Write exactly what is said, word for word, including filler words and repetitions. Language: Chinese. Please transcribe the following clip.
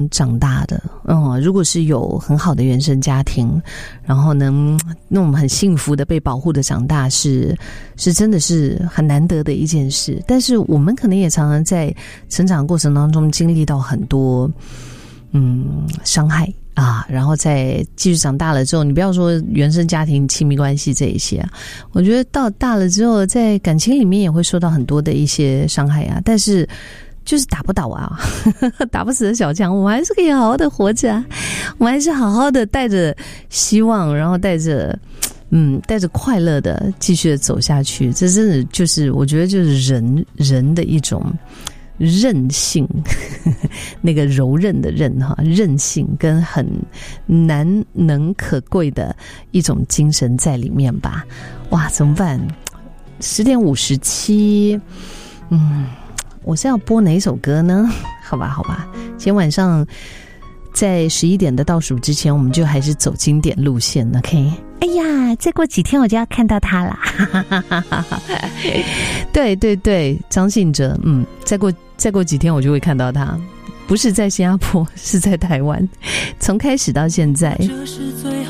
长大的。嗯，如果是有很好的原生家庭，然后呢那种很幸福的被保护的长大，是是真的是很难得的一件事。但是我们可能也常常在成长过程当中经历到很多嗯伤害啊，然后在继续长大了之后，你不要说原生家庭亲密关系这一些啊，我觉得到大了之后在感情里面也会受到很多的一些伤害啊，但是就是打不倒啊打不死的小强，我们还是可以好好的活着啊，我们还是好好的带着希望，然后带着嗯带着快乐的继续的走下去。这真的就是我觉得就是人人的一种韧性那个柔韧的韧哈，韧性跟很难能可贵的一种精神在里面吧。哇，怎么办？十点五十七，嗯，我是要播哪一首歌呢？好吧，好吧，今天晚上在十一点的倒数之前，我们就还是走经典路线 ，OK？ 哎呀，再过几天我就要看到他了，对对对，张信哲，嗯，再过再过几天我就会看到他，不是在新加坡，是在台湾，从开始到现在。这是最